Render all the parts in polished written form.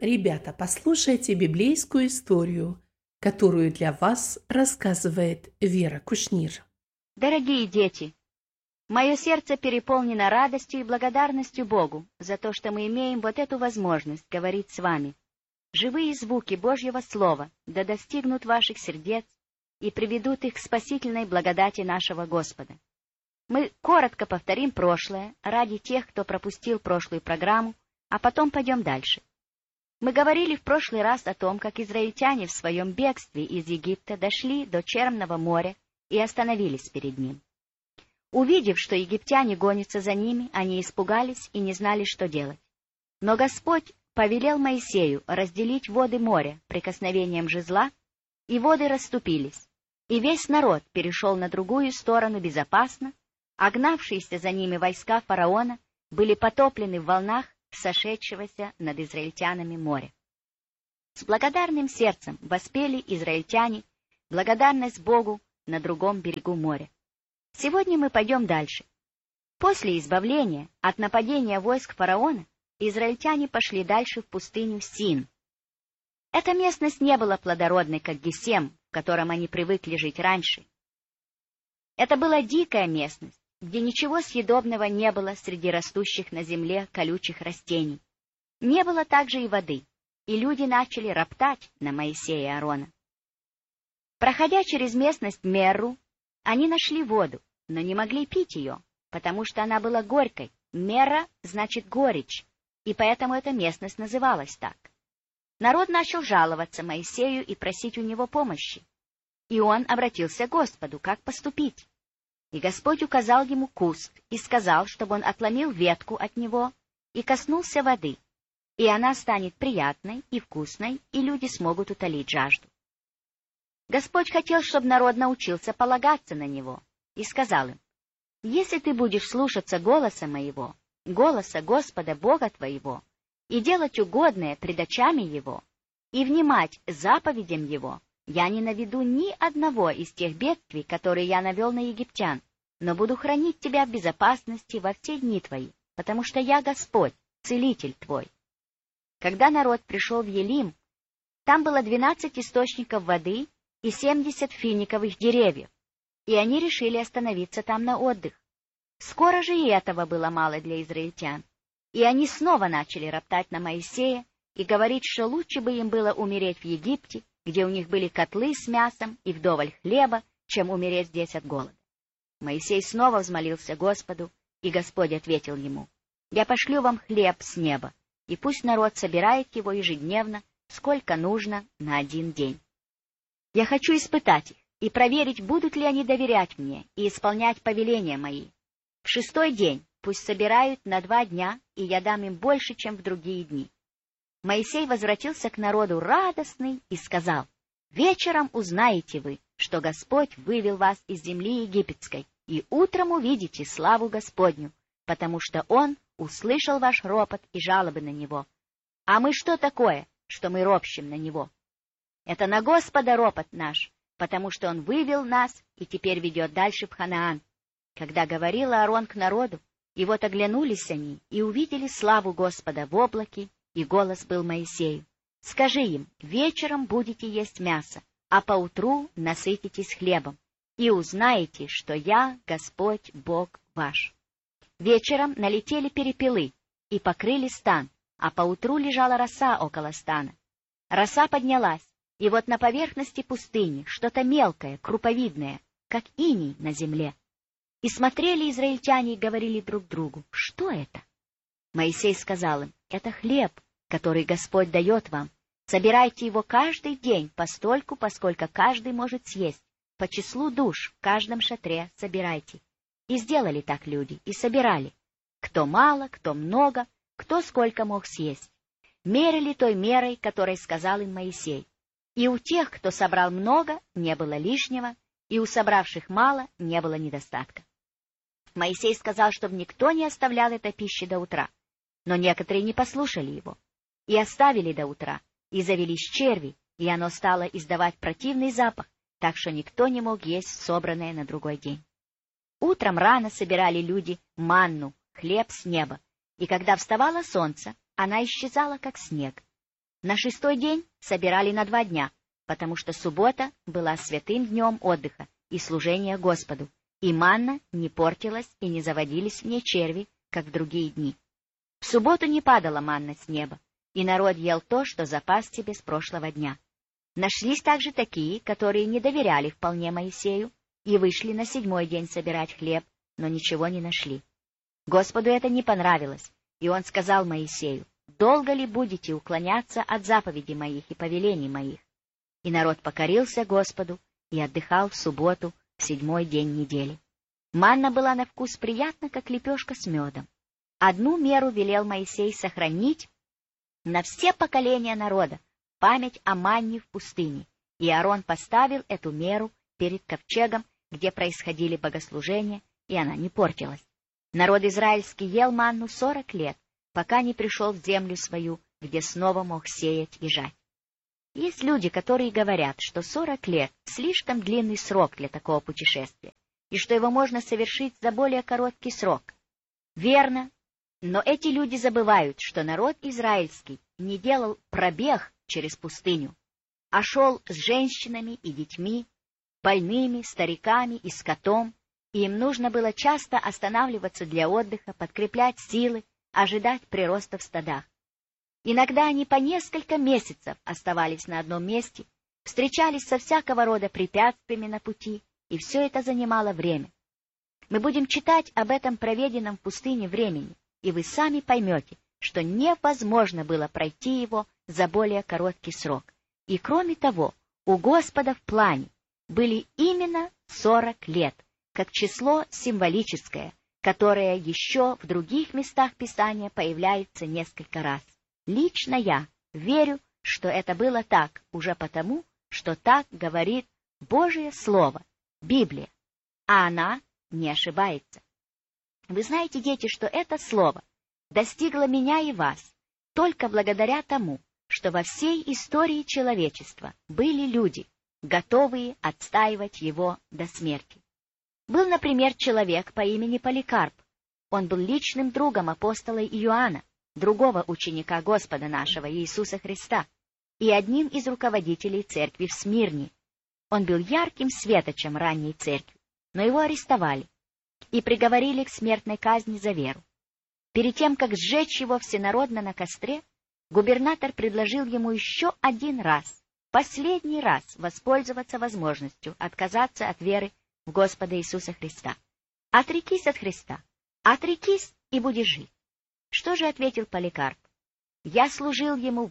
Ребята, послушайте библейскую историю, которую для вас рассказывает Вера Кушнир. Дорогие дети, мое сердце переполнено радостью и благодарностью Богу за то, что мы имеем вот эту возможность говорить с вами. Живые звуки Божьего Слова да достигнут ваших сердец и приведут их к спасительной благодати нашего Господа. Мы коротко повторим прошлое ради тех, кто пропустил прошлую программу, а потом пойдем дальше. Мы говорили в прошлый раз о том, как израильтяне в своем бегстве из Египта дошли до Черного моря и остановились перед ним. Увидев, что египтяне гонятся за ними, они испугались и не знали, что делать. Но Господь повелел Моисею разделить воды моря прикосновением жезла, и воды расступились, и весь народ перешел на другую сторону безопасно, а гнавшиеся за ними войска фараона были потоплены в волнах сошедшегося над израильтянами моря. С благодарным сердцем воспели израильтяне благодарность Богу на другом берегу моря. Сегодня мы пойдем дальше. После избавления от нападения войск фараона израильтяне пошли дальше в пустыню Син. Эта местность не была плодородной, как Гесем, в котором они привыкли жить раньше. Это была дикая местность, где ничего съедобного не было среди растущих на земле колючих растений. Не было также и воды, и люди начали роптать на Моисея и Аарона. Проходя через местность Мерру, они нашли воду, но не могли пить ее, потому что она была горькой. Мерра значит горечь, и поэтому эта местность называлась так. Народ начал жаловаться Моисею и просить у него помощи. И он обратился к Господу, как поступить. И Господь указал ему куст и сказал, чтобы он отломил ветку от него и коснулся воды, и она станет приятной и вкусной, и люди смогут утолить жажду. Господь хотел, чтобы народ научился полагаться на него, и сказал им: «Если ты будешь слушаться голоса моего, голоса Господа Бога твоего, и делать угодное пред очами его, и внимать заповедям его, я не наведу ни одного из тех бедствий, которые я навел на египтян, но буду хранить тебя в безопасности во все дни твои, потому что я Господь, целитель твой». Когда народ пришел в Елим, там было 12 источников воды и 70 финиковых деревьев, и они решили остановиться там на отдых. Скоро же и этого было мало для израильтян, и они снова начали роптать на Моисея и говорить, что лучше бы им было умереть в Египте, где у них были котлы с мясом и вдоволь хлеба, чем умереть здесь от голода. Моисей снова взмолился Господу, и Господь ответил ему: «Я пошлю вам хлеб с неба, и пусть народ собирает его ежедневно, сколько нужно на один день. Я хочу испытать их и проверить, будут ли они доверять мне и исполнять повеления мои. В 6-й день пусть собирают на 2 дня, и я дам им больше, чем в другие дни». Моисей возвратился к народу радостный и сказал: «Вечером узнаете вы, что Господь вывел вас из земли египетской, и утром увидите славу Господню, потому что Он услышал ваш ропот и жалобы на Него. А мы что такое, что мы ропщем на Него? Это на Господа ропот наш, потому что Он вывел нас и теперь ведет дальше в Ханаан». Когда говорил Аарон к народу, и вот оглянулись они и увидели славу Господа в облаке, и голос был Моисею: «Скажи им, вечером будете есть мясо, а поутру насытитесь хлебом, и узнаете, что я Господь Бог ваш». Вечером налетели перепелы и покрыли стан, а поутру лежала роса около стана. Роса поднялась, и вот на поверхности пустыни что-то мелкое, круповидное, как иней на земле. И смотрели израильтяне и говорили друг другу: «Что это?» Моисей сказал им: «Это хлеб, который Господь дает вам. Собирайте его каждый день постольку, поскольку каждый может съесть. По числу душ в каждом шатре собирайте». И сделали так люди, и собирали. Кто мало, кто много, кто сколько мог съесть. Мерили той мерой, которой сказал им Моисей. И у тех, кто собрал много, не было лишнего, и у собравших мало не было недостатка. Моисей сказал, чтобы никто не оставлял этой пищи до утра. Но некоторые не послушали его, и оставили до утра, и завелись черви, и оно стало издавать противный запах, так что никто не мог есть собранное на другой день. Утром рано собирали люди манну, хлеб с неба, и когда вставало солнце, она исчезала, как снег. На 6-й день собирали на 2 дня, потому что суббота была святым днем отдыха и служения Господу, и манна не портилась и не заводились в ней черви, как в другие дни. В субботу не падала манна с неба, и народ ел то, что запас себе с прошлого дня. Нашлись также такие, которые не доверяли вполне Моисею, и вышли на 7-й день собирать хлеб, но ничего не нашли. Господу это не понравилось, и он сказал Моисею: «Долго ли будете уклоняться от заповедей моих и повелений моих?» И народ покорился Господу и отдыхал в субботу, в 7-й день недели. Манна была на вкус приятна, как лепешка с медом. Одну меру велел Моисей сохранить на все поколения народа, память о манне в пустыне, и Аарон поставил эту меру перед ковчегом, где происходили богослужения, и она не портилась. Народ израильский ел манну 40 лет, пока не пришел в землю свою, где снова мог сеять и жать. Есть люди, которые говорят, что 40 лет — слишком длинный срок для такого путешествия, и что его можно совершить за более короткий срок. Верно, но эти люди забывают, что народ израильский не делал пробег через пустыню, а шел с женщинами и детьми, больными, стариками и скотом, и им нужно было часто останавливаться для отдыха, подкреплять силы, ожидать прироста в стадах. Иногда они по несколько месяцев оставались на одном месте, встречались со всякого рода препятствиями на пути, и все это занимало время. Мы будем читать об этом проведенном в пустыне времени, и вы сами поймете, что невозможно было пройти его за более короткий срок. И кроме того, у Господа в плане были именно 40 лет, как число символическое, которое еще в других местах Писания появляется несколько раз. Лично я верю, что это было так уже потому, что так говорит Божье Слово, Библия, а она не ошибается. Вы знаете, дети, что это Слово достигло меня и вас только благодаря тому, что во всей истории человечества были люди, готовые отстаивать его до смерти. Был, например, человек по имени Поликарп. Он был личным другом апостола Иоанна, другого ученика Господа нашего Иисуса Христа, и одним из руководителей церкви в Смирне. Он был ярким светочем ранней церкви, но его арестовали и приговорили к смертной казни за веру. Перед тем, как сжечь его всенародно на костре, губернатор предложил ему еще один раз, последний раз воспользоваться возможностью отказаться от веры в Господа Иисуса Христа. «Отрекись от Христа, отрекись и будешь жить». Что же ответил Поликарп? «Я служил ему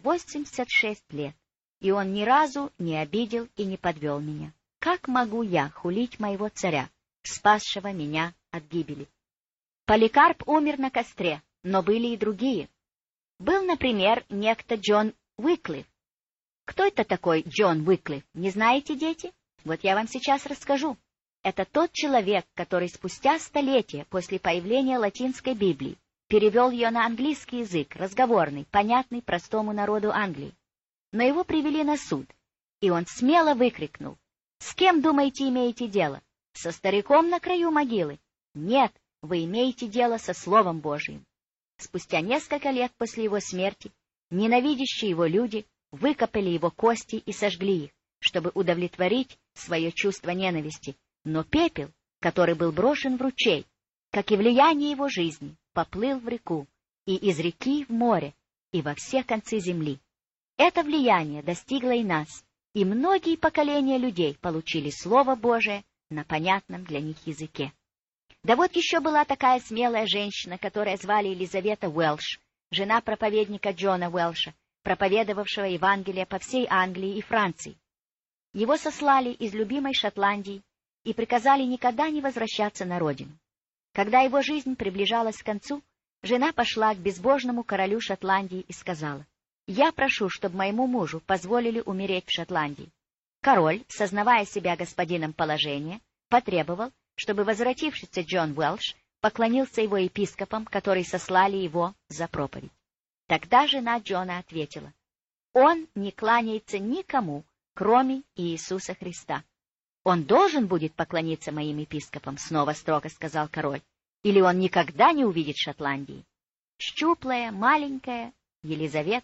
86 лет, и он ни разу не обидел и не подвел меня. Как могу я хулить моего царя, спасшего меня от гибели?» Поликарп умер на костре, но были и другие. Был, например, некто Джон Уиклиф. Кто это такой Джон Уиклиф, не знаете, дети? Вот я вам сейчас расскажу. Это тот человек, который спустя столетия после появления латинской Библии перевел ее на английский язык, разговорный, понятный простому народу Англии. Но его привели на суд, и он смело выкрикнул: «С кем, думаете, имеете дело? Со стариком на краю могилы? Нет, вы имеете дело со Словом Божиим». Спустя несколько лет после его смерти ненавидящие его люди выкопали его кости и сожгли их, чтобы удовлетворить свое чувство ненависти. Но пепел, который был брошен в ручей, как и влияние его жизни, поплыл в реку, и из реки в море, и во все концы земли. Это влияние достигло и нас, и многие поколения людей получили Слово Божие на понятном для них языке. Да вот еще была такая смелая женщина, которая звали Елизавета Уэлш, жена проповедника Джона Уэлша, проповедовавшего Евангелие по всей Англии и Франции. Его сослали из любимой Шотландии и приказали никогда не возвращаться на родину. Когда его жизнь приближалась к концу, жена пошла к безбожному королю Шотландии и сказала: «Я прошу, чтобы моему мужу позволили умереть в Шотландии». Король, сознавая себя господином положения, потребовал, чтобы возвратившийся Джон Уэлш поклонился его епископам, которые сослали его за проповедь. Тогда жена Джона ответила: «Он не кланяется никому, кроме Иисуса Христа». «Он должен будет поклониться моим епископам», — снова строго сказал король, «или он никогда не увидит Шотландии». Щуплая, маленькая Елизавета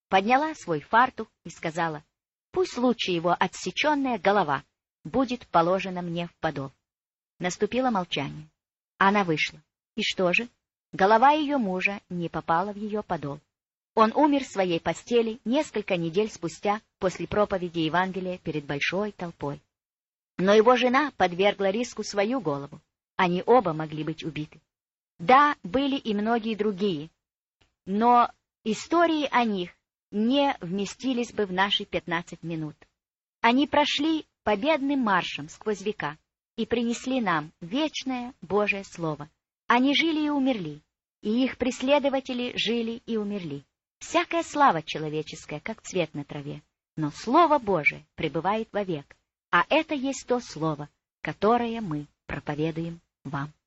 подняла свой фартук и сказала: «Пусть лучше его отсеченная голова будет положена мне в подол». Наступило молчание. Она вышла. И что же? Голова ее мужа не попала в ее подол. Он умер в своей постели несколько недель спустя после проповеди Евангелия перед большой толпой. Но его жена подвергла риску свою голову. Они оба могли быть убиты. Да, были и многие другие, но истории о них не вместились бы в наши 15 минут. Они прошли победным маршем сквозь века и принесли нам вечное Божие Слово. Они жили и умерли, и их преследователи жили и умерли. Всякая слава человеческая, как цвет на траве, но Слово Божие пребывает вовек, а это есть то Слово, которое мы проповедуем вам.